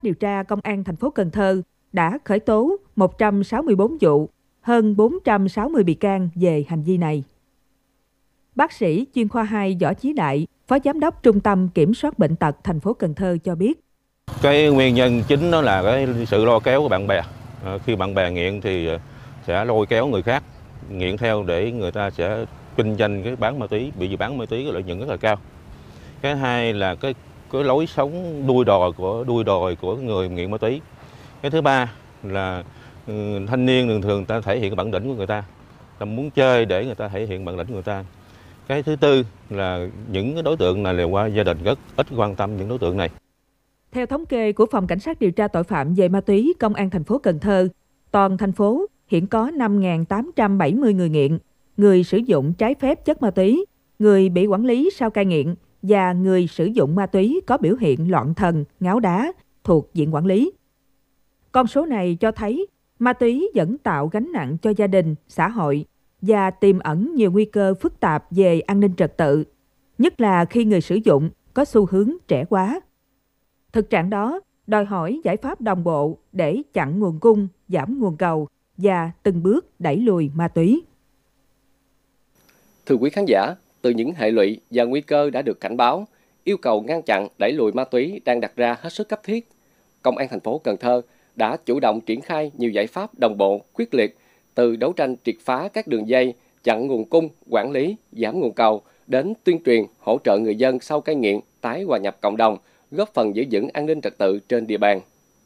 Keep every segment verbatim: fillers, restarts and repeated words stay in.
Điều tra Công an thành phố Cần Thơ đã khởi tố một trăm sáu mươi tư vụ, hơn bốn trăm sáu mươi bị can về hành vi này. Bác sĩ chuyên khoa hai Võ Chí Đại, Phó Giám đốc Trung tâm Kiểm soát Bệnh tật thành phố Cần Thơ cho biết. Cái nguyên nhân chính đó là cái sự lôi kéo của bạn bè. À, khi bạn bè nghiện thì sẽ lôi kéo người khác nghiện theo để người ta sẽ kinh doanh cái bán ma túy, bị bán ma túy cái lợi nhuận rất là cao. Cái hai là cái cái lối sống đuôi đòi của đuôi đòi của người nghiện ma túy. Cái thứ ba là ừ, thanh niên thường thường ta thể hiện cái bản lĩnh của người ta, ta muốn chơi để người ta thể hiện bản lĩnh của người ta. Cái thứ tư là những cái đối tượng này là qua gia đình rất ít quan tâm những đối tượng này. Theo thống kê của Phòng Cảnh sát điều tra tội phạm về ma túy Công an thành phố Cần Thơ, toàn thành phố hiện có năm nghìn tám trăm bảy mươi người nghiện, người sử dụng trái phép chất ma túy, người bị quản lý sau cai nghiện và người sử dụng ma túy có biểu hiện loạn thần, ngáo đá thuộc diện quản lý. Con số này cho thấy ma túy vẫn tạo gánh nặng cho gia đình, xã hội và tiềm ẩn nhiều nguy cơ phức tạp về an ninh trật tự, nhất là khi người sử dụng có xu hướng trẻ hóa. Thực trạng đó đòi hỏi giải pháp đồng bộ để chặn nguồn cung, giảm nguồn cầu và từng bước đẩy lùi ma túy. Thưa quý khán giả, từ những hệ lụy và nguy cơ đã được cảnh báo, yêu cầu ngăn chặn đẩy lùi ma túy đang đặt ra hết sức cấp thiết. Công an thành phố Cần Thơ đã chủ động triển khai nhiều giải pháp đồng bộ, quyết liệt, từ đấu tranh triệt phá các đường dây, chặn nguồn cung, quản lý, giảm nguồn cầu, đến tuyên truyền, hỗ trợ người dân sau cai nghiện, tái hòa nhập cộng đồng, góp phần giữ vững an ninh trật tự trên địa bàn.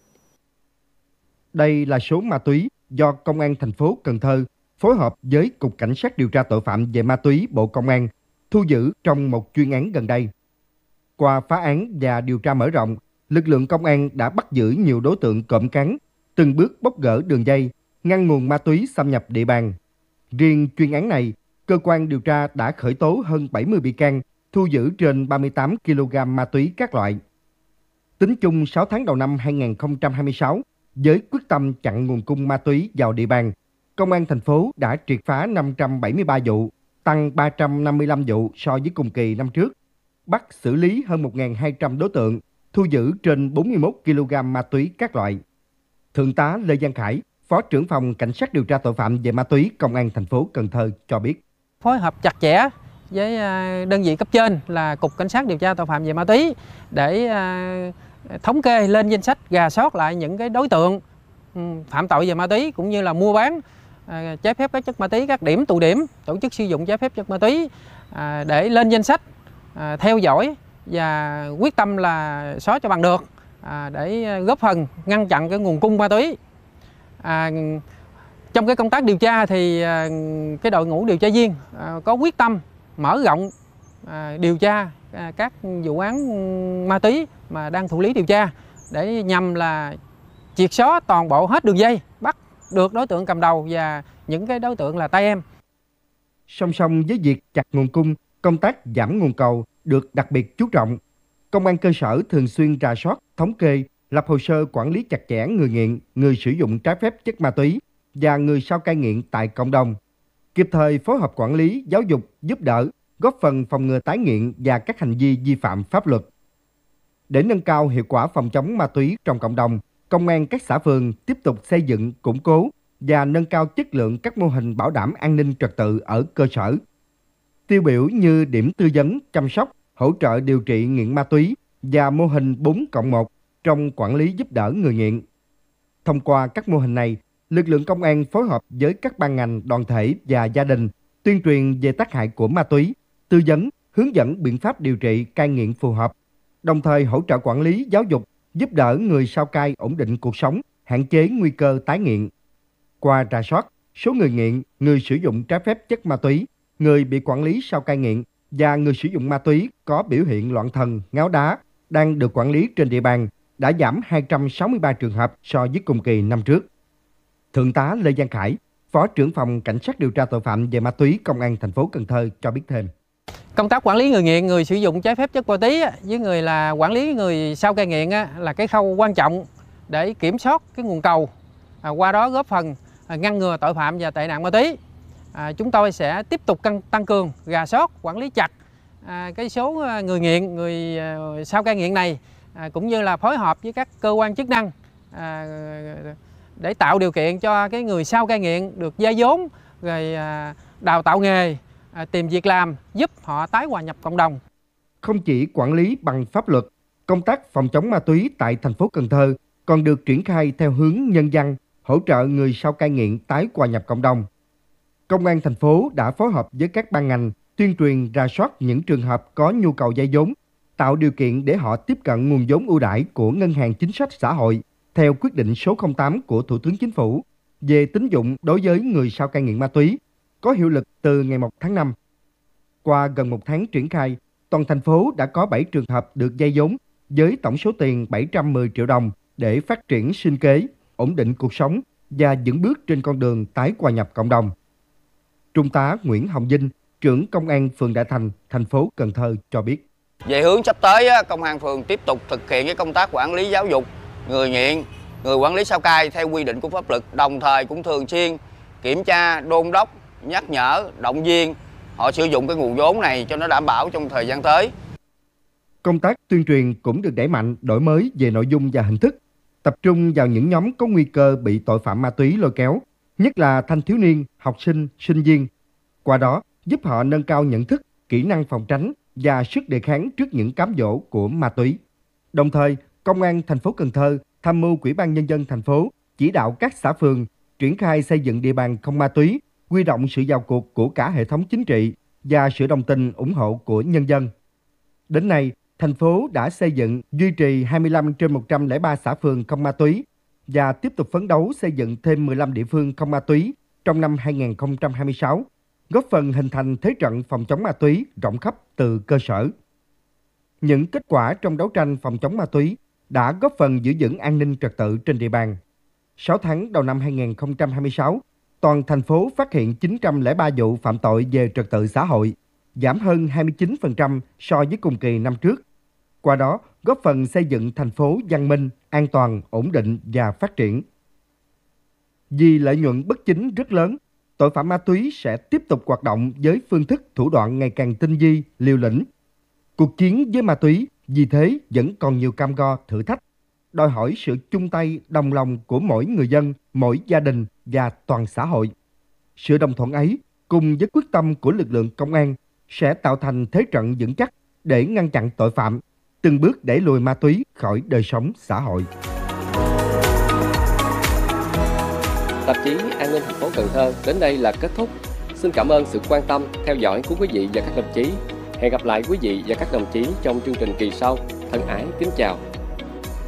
Đây là số ma túy do Công an thành phố Cần Thơ phối hợp với Cục Cảnh sát điều tra tội phạm về ma túy Bộ Công an thu giữ trong một chuyên án gần đây. Qua phá án và điều tra mở rộng, lực lượng công an đã bắt giữ nhiều đối tượng cộm cán, từng bước bóc gỡ đường dây, ngăn nguồn ma túy xâm nhập địa bàn. Riêng chuyên án này, cơ quan điều tra đã khởi tố hơn bảy mươi bị can, thu giữ trên ba mươi tám ki lô gam ma túy các loại. Tính chung sáu tháng đầu năm hai nghìn không trăm hai mươi sáu, với quyết tâm chặn nguồn cung ma túy vào địa bàn, Công an thành phố đã triệt phá năm trăm bảy mươi ba vụ, tăng ba trăm năm mươi lăm vụ so với cùng kỳ năm trước, bắt xử lý hơn một nghìn hai trăm đối tượng, thu giữ trên bốn mươi mốt ki lô gam ma túy các loại. Thượng tá Lê Văn Khải, Phó trưởng phòng Cảnh sát điều tra tội phạm về ma túy Công an thành phố Cần Thơ cho biết. Phối hợp chặt chẽ với đơn vị cấp trên là Cục Cảnh sát điều tra tội phạm về ma túy để thống kê lên danh sách, rà soát lại những cái đối tượng phạm tội về ma túy cũng như là mua bán trái phép các chất ma túy, các điểm tụ điểm tổ chức sử dụng trái phép chất ma túy để lên danh sách, theo dõi và quyết tâm là xóa cho bằng được để góp phần ngăn chặn cái nguồn cung ma túy. À, trong cái công tác điều tra thì cái đội ngũ điều tra viên có quyết tâm mở rộng điều tra các vụ án ma túy mà đang thụ lý điều tra để nhằm là triệt xóa toàn bộ hết đường dây, bắt được đối tượng cầm đầu và những cái đối tượng là tay em. Song song với việc chặt nguồn cung, công tác giảm nguồn cầu được đặc biệt chú trọng. Công an cơ sở thường xuyên rà soát, thống kê, lập hồ sơ quản lý chặt chẽ người nghiện, người sử dụng trái phép chất ma túy và người sau cai nghiện tại cộng đồng, kịp thời phối hợp quản lý, giáo dục, giúp đỡ, góp phần phòng ngừa tái nghiện và các hành vi vi phạm pháp luật. Để nâng cao hiệu quả phòng chống ma túy trong cộng đồng, Công an các xã phường tiếp tục xây dựng, củng cố và nâng cao chất lượng các mô hình bảo đảm an ninh trật tự ở cơ sở. Tiêu biểu như điểm tư vấn, chăm sóc, hỗ trợ điều trị nghiện ma túy và mô hình bốn cộng một trong quản lý giúp đỡ người nghiện. Thông qua các mô hình này, lực lượng công an phối hợp với các ban ngành, đoàn thể và gia đình tuyên truyền về tác hại của ma túy, tư vấn, hướng dẫn biện pháp điều trị cai nghiện phù hợp, đồng thời hỗ trợ quản lý, giáo dục, giúp đỡ người sau cai ổn định cuộc sống, hạn chế nguy cơ tái nghiện. Qua rà soát, số người nghiện, người sử dụng trái phép chất ma túy, người bị quản lý sau cai nghiện và người sử dụng ma túy có biểu hiện loạn thần, ngáo đá đang được quản lý trên địa bàn đã giảm hai trăm sáu mươi ba trường hợp so với cùng kỳ năm trước. Thượng tá Lê Văn Khải, Phó trưởng phòng Cảnh sát điều tra tội phạm về ma túy Công an thành phố Cần Thơ cho biết thêm. Công tác quản lý người nghiện, người sử dụng trái phép chất ma túy với người là quản lý người sau cai nghiện là cái khâu quan trọng để kiểm soát cái nguồn cầu, qua đó góp phần ngăn ngừa tội phạm và tệ nạn ma túy. À, chúng tôi sẽ tiếp tục tăng, tăng cường rà soát, quản lý chặt à, cái số người nghiện, người sau cai nghiện này à, cũng như là phối hợp với các cơ quan chức năng à, để tạo điều kiện cho cái người sau cai nghiện được vay vốn, rồi à, đào tạo nghề, à, tìm việc làm, giúp họ tái hòa nhập cộng đồng. Không chỉ quản lý bằng pháp luật, công tác phòng chống ma túy tại thành phố Cần Thơ còn được triển khai theo hướng nhân văn, hỗ trợ người sau cai nghiện tái hòa nhập cộng đồng. Công an thành phố đã phối hợp với các ban ngành tuyên truyền rà soát những trường hợp có nhu cầu vay vốn, tạo điều kiện để họ tiếp cận nguồn vốn ưu đãi của Ngân hàng Chính sách Xã hội theo quyết định số không tám của Thủ tướng Chính phủ về tín dụng đối với người sau cai nghiện ma túy, có hiệu lực từ ngày một tháng năm. Qua gần một tháng triển khai, toàn thành phố đã có bảy trường hợp được vay vốn với tổng số tiền bảy trăm mười triệu đồng để phát triển sinh kế, ổn định cuộc sống và vững bước trên con đường tái hòa nhập cộng đồng. Trung tá Nguyễn Hồng Vinh, trưởng Công an phường Đại Thành, thành phố Cần Thơ cho biết. Về hướng sắp tới, Công an phường tiếp tục thực hiện cái công tác quản lý giáo dục người nghiện, người quản lý sau cai theo quy định của pháp luật, đồng thời cũng thường xuyên kiểm tra, đôn đốc, nhắc nhở, động viên họ sử dụng cái nguồn vốn này cho nó đảm bảo trong thời gian tới. Công tác tuyên truyền cũng được đẩy mạnh, đổi mới về nội dung và hình thức, tập trung vào những nhóm có nguy cơ bị tội phạm ma túy lôi kéo, nhất là thanh thiếu niên, học sinh, sinh viên. Qua đó, giúp họ nâng cao nhận thức, kỹ năng phòng tránh và sức đề kháng trước những cám dỗ của ma túy. Đồng thời, Công an thành phố Cần Thơ tham mưu Ủy ban Nhân dân thành phố chỉ đạo các xã phường triển khai xây dựng địa bàn không ma túy, huy động sự vào cuộc của cả hệ thống chính trị và sự đồng tình ủng hộ của nhân dân. Đến nay, thành phố đã xây dựng, duy trì hai mươi lăm trên một trăm lẻ ba xã phường không ma túy và tiếp tục phấn đấu xây dựng thêm mười lăm địa phương không ma túy trong năm hai nghìn không trăm hai mươi sáu, góp phần hình thành thế trận phòng chống ma túy rộng khắp từ cơ sở. Những kết quả trong đấu tranh phòng chống ma túy đã góp phần giữ vững an ninh trật tự trên địa bàn. sáu tháng đầu năm hai nghìn không trăm hai mươi sáu, toàn thành phố phát hiện chín trăm lẻ ba vụ phạm tội về trật tự xã hội, giảm hơn hai mươi chín phần trăm so với cùng kỳ năm trước. Qua đó, góp phần xây dựng thành phố văn minh, an toàn, ổn định và phát triển. Vì lợi nhuận bất chính rất lớn, tội phạm ma túy sẽ tiếp tục hoạt động với phương thức thủ đoạn ngày càng tinh vi, liều lĩnh. Cuộc chiến với ma túy vì thế vẫn còn nhiều cam go, thử thách, đòi hỏi sự chung tay, đồng lòng của mỗi người dân, mỗi gia đình và toàn xã hội. Sự đồng thuận ấy, cùng với quyết tâm của lực lượng công an, sẽ tạo thành thế trận vững chắc để ngăn chặn tội phạm, từng bước đẩy lùi ma túy khỏi đời sống xã hội. Tạp chí An ninh thành phố Cần Thơ đến đây là kết thúc. Xin cảm ơn sự quan tâm, theo dõi của quý vị và các đồng chí. Hẹn gặp lại quý vị và các đồng chí trong chương trình kỳ sau. Thân ái kính chào.